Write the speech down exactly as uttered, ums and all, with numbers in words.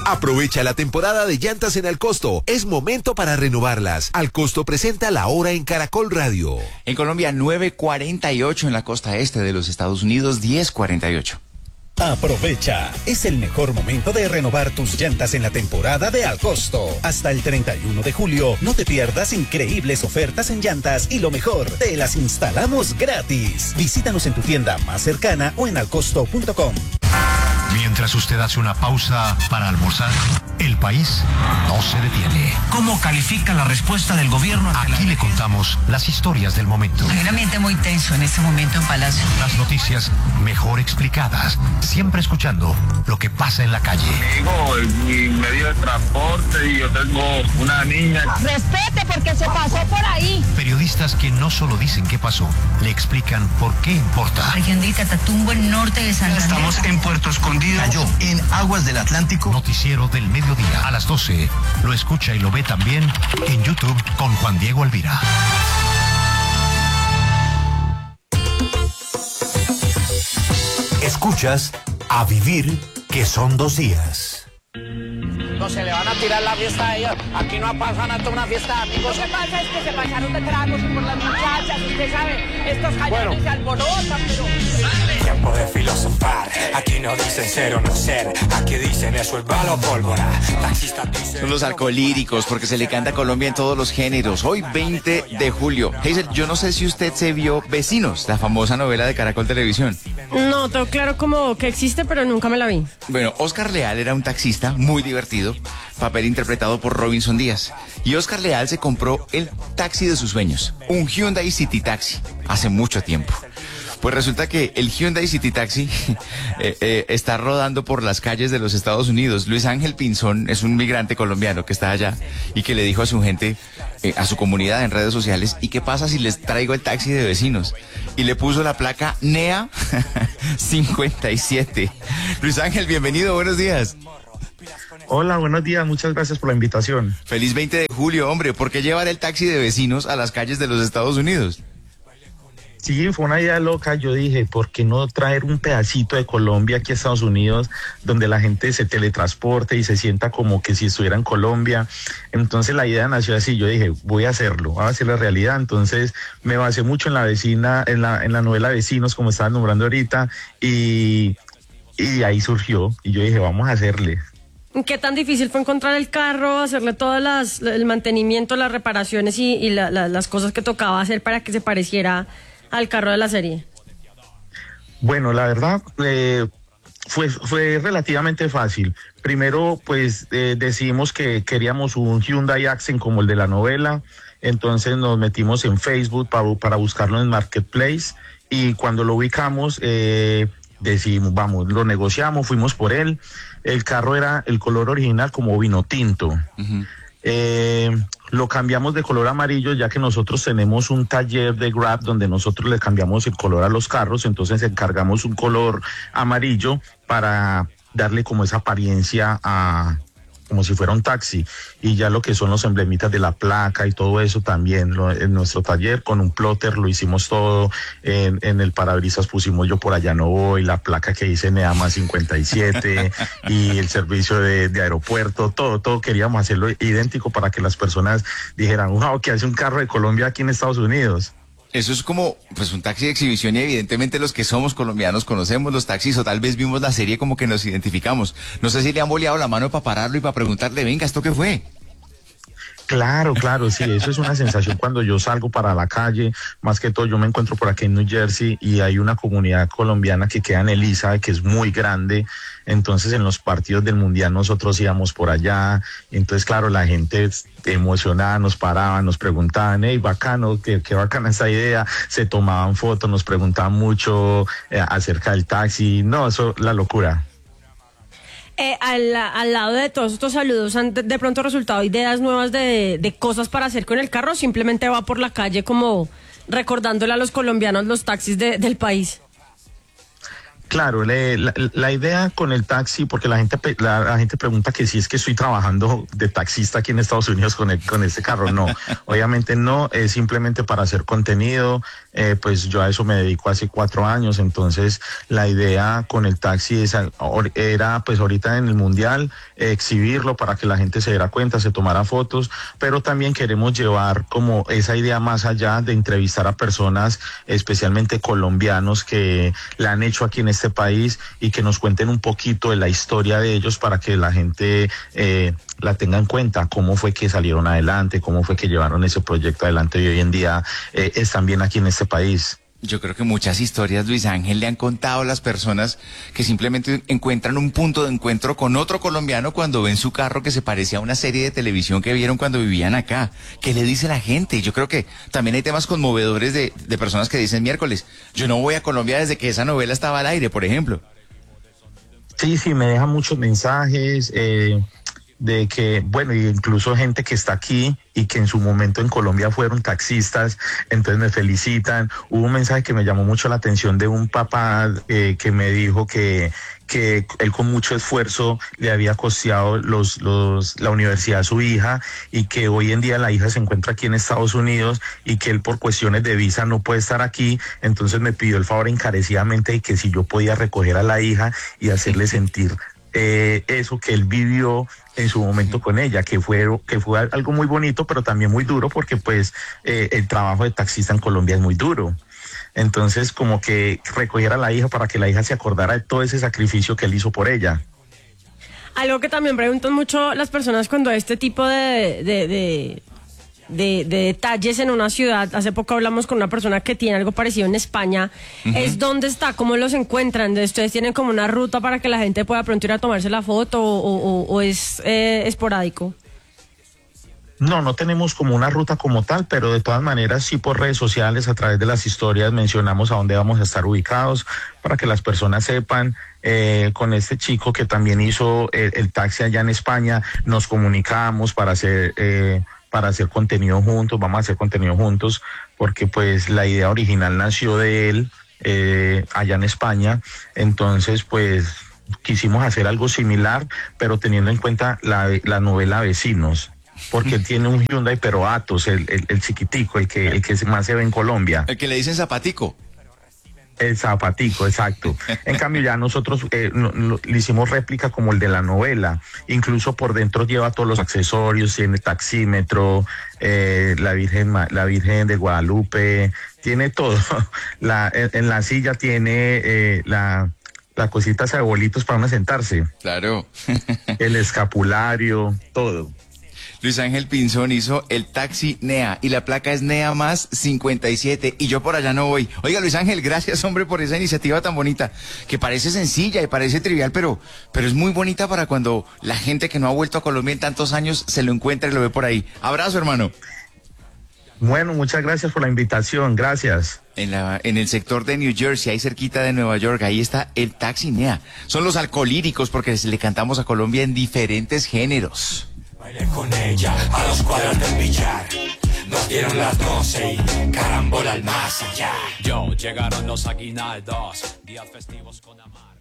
Aprovecha la temporada de llantas en Alcosto. Es momento para renovarlas. Alcosto presenta La Hora en Caracol Radio. En Colombia, nueve cuarenta y ocho, en la costa este de los Estados Unidos, diez cuarenta y ocho. Aprovecha, es el mejor momento de renovar tus llantas en la temporada de Alcosto. Hasta el treinta y uno de julio, no te pierdas increíbles ofertas en llantas y lo mejor, te las instalamos gratis. Visítanos en tu tienda más cercana o en alcosto punto com. Mientras usted hace una pausa para almorzar, el país no se detiene. ¿Cómo califica la respuesta del gobierno? Aquí le contamos las historias del momento. Hay un ambiente muy tenso en este momento en Palacio. Las noticias mejor explicadas, siempre escuchando lo que pasa en la calle. Digo, mi medio de transporte y yo tengo una niña. Respete porque se pasó por ahí. Periodistas que no solo dicen qué pasó, le explican por qué importa. Región de Catatumbo, en norte de Santander. Estamos en Puerto Escondido. Cayó en aguas del Atlántico. Noticiero del mediodía a las doce. Lo escucha y lo ve también en YouTube con Juan Diego Alvira. Escuchas A Vivir, que son dos días. No se le van a tirar la fiesta a ellos. Aquí no pasan a tomar una fiesta de amigos. Lo que pasa es que se pasaron de tragos por las muchachas. Usted sabe, estos callados bueno. Se alborotan, pero... Tiempo de filosofar. Aquí no dicen ser o no ser. Aquí dicen eso es bala o pólvora. Taxistas dicen... Son los alcolíricos, porque se le canta a Colombia en todos los géneros. Hoy, veinte de julio. Hazel, yo no sé si usted se vio Vecinos, la famosa novela de Caracol Televisión. No, tengo claro como que existe, pero nunca me la vi. Bueno, Oscar Leal era un taxista muy divertido, papel interpretado por Robinson Díaz. Y Oscar Leal se compró el taxi de sus sueños, un Hyundai City Taxi, hace mucho tiempo. Pues resulta que el Hyundai City Taxi eh, eh, está rodando por las calles de los Estados Unidos. Luis Ángel Pinzón es un migrante colombiano que está allá y que le dijo a su gente, eh, a su comunidad en redes sociales, ¿y qué pasa si les traigo el taxi de Vecinos? Y le puso la placa N E A cincuenta y siete. Luis Ángel, bienvenido, buenos días. Hola, buenos días, muchas gracias por la invitación. Feliz veinte de julio, hombre. ¿Por qué llevar el taxi de Vecinos a las calles de los Estados Unidos? Sí, fue una idea loca. Yo dije, ¿por qué no traer un pedacito de Colombia aquí a Estados Unidos, donde la gente se teletransporte y se sienta como que si estuviera en Colombia? Entonces la idea nació así. Yo dije, voy a hacerlo, voy a hacer la realidad. Entonces me basé mucho en la vecina, en la, en la novela Vecinos, como estaban nombrando ahorita, y, y ahí surgió. Y yo dije, vamos a hacerle. ¿Qué tan difícil fue encontrar el carro, hacerle todo las, el mantenimiento, las reparaciones y, y la, la, las cosas que tocaba hacer para que se pareciera al carro de la serie? Bueno, la verdad, eh, fue, fue relativamente fácil. Primero, pues eh, decidimos que queríamos un Hyundai Accent como el de la novela, entonces nos metimos en Facebook para, para buscarlo en Marketplace y cuando lo ubicamos, eh, decidimos, vamos, lo negociamos, fuimos por él. El carro era el color original como vino tinto. Uh-huh. Eh, lo cambiamos de color amarillo ya que nosotros tenemos un taller de Grab donde nosotros le cambiamos el color a los carros, entonces encargamos un color amarillo para darle como esa apariencia a como si fuera un taxi, y ya lo que son los emblemitas de la placa y todo eso también lo, en nuestro taller con un plotter lo hicimos todo, en, en el parabrisas pusimos Yo por allá no voy, la placa que dice N E A más cincuenta y siete y el servicio de, de aeropuerto, todo, todo queríamos hacerlo idéntico para que las personas dijeran, wow, que hace un carro de Colombia aquí en Estados Unidos. Eso es como pues un taxi de exhibición y evidentemente los que somos colombianos conocemos los taxis o tal vez vimos la serie como que nos identificamos. No sé si le han boleado la mano para pararlo y para preguntarle, venga, ¿esto qué fue? Claro, claro, sí, eso es una sensación cuando yo salgo para la calle, más que todo yo me encuentro por aquí en New Jersey y hay una comunidad colombiana que queda en Elizabeth, que es muy grande, entonces en los partidos del Mundial nosotros íbamos por allá, entonces claro, la gente emocionada nos paraba, nos preguntaban, hey, bacano, qué, qué bacana esa idea, se tomaban fotos, nos preguntaban mucho eh, acerca del taxi, no, eso, la locura. Eh, al, al lado de todos estos saludos, ¿han de, de pronto resultado ideas nuevas de, de cosas para hacer con el carro? ¿Simplemente va por la calle como recordándole a los colombianos los taxis de, del país? Claro, le, la, la idea con el taxi, porque la gente la, la gente pregunta que si es que estoy trabajando de taxista aquí en Estados Unidos con el, con este carro. No, obviamente no, es simplemente para hacer contenido. Eh, pues yo a eso me dedico hace cuatro años, entonces la idea con el taxi es, era pues ahorita en el Mundial eh, exhibirlo para que la gente se diera cuenta, se tomara fotos, pero también queremos llevar como esa idea más allá de entrevistar a personas, especialmente colombianos que la han hecho aquí en este país y que nos cuenten un poquito de la historia de ellos para que la gente eh, la tenga en cuenta, cómo fue que salieron adelante, cómo fue que llevaron ese proyecto adelante y hoy en día eh, están bien aquí en este país. Yo creo que muchas historias, Luis Ángel, le han contado a las personas que simplemente encuentran un punto de encuentro con otro colombiano cuando ven su carro que se parece a una serie de televisión que vieron cuando vivían acá. ¿Qué le dice la gente? Yo creo que también hay temas conmovedores de, de personas que dicen miércoles, yo no voy a Colombia desde que esa novela estaba al aire, por ejemplo. Sí, sí, me dejan muchos mensajes, eh, de que, bueno, incluso gente que está aquí y que en su momento en Colombia fueron taxistas, entonces me felicitan. Hubo un mensaje que me llamó mucho la atención de un papá eh, que me dijo que que él con mucho esfuerzo le había costeado los, los, la universidad a su hija y que hoy en día la hija se encuentra aquí en Estados Unidos y que él por cuestiones de visa no puede estar aquí, entonces me pidió el favor encarecidamente de que si yo podía recoger a la hija y hacerle sentir eh, eso que él vivió en su momento con ella, que fue que fue algo muy bonito, pero también muy duro, porque pues eh, el trabajo de taxista en Colombia es muy duro. Entonces, como que recogiera a la hija para que la hija se acordara de todo ese sacrificio que él hizo por ella. Algo que también preguntan mucho las personas cuando este tipo de, de, de, de, de detalles en una ciudad, hace poco hablamos con una persona que tiene algo parecido en España, uh-huh. es dónde está, cómo los encuentran. ¿Ustedes tienen como una ruta para que la gente pueda pronto ir a tomarse la foto o, o, o es eh, esporádico? No, no tenemos como una ruta como tal, pero de todas maneras sí por redes sociales, a través de las historias mencionamos a dónde vamos a estar ubicados para que las personas sepan. Eh, con este chico que también hizo el, el taxi allá en España, nos comunicamos para hacer eh, para hacer contenido juntos, vamos a hacer contenido juntos, porque pues la idea original nació de él eh, allá en España, entonces pues quisimos hacer algo similar, pero teniendo en cuenta la, la novela Vecinos. Porque tiene un Hyundai pero Atos, el, el, el chiquitico, el que, el que más se ve en Colombia. El que le dicen zapatico. El zapatico, exacto. En cambio ya nosotros eh, no, no, le hicimos réplica como el de la novela. Incluso por dentro lleva todos los accesorios, tiene taxímetro, eh, la Virgen, la Virgen de Guadalupe, tiene todo. La, en, en la silla tiene eh, la... las cositas de bolitos para uno sentarse. Claro. El escapulario, todo. Luis Ángel Pinzón hizo el taxi Nea y la placa es Nea más cincuenta y siete y yo por allá no voy. Oiga, Luis Ángel, gracias hombre por esa iniciativa tan bonita, que parece sencilla y parece trivial, pero, pero es muy bonita para cuando la gente que no ha vuelto a Colombia en tantos años se lo encuentra y lo ve por ahí. Abrazo, hermano. Bueno, muchas gracias por la invitación, gracias. En, la, en el sector de New Jersey, ahí cerquita de Nueva York, ahí está el taxi Nea. Son los alcolíricos porque le cantamos a Colombia en diferentes géneros. Bailé con ella a los cuadros del billar. Nos dieron las doce y carambola al más allá. Yo, llegaron los aguinaldos, días festivos con amar.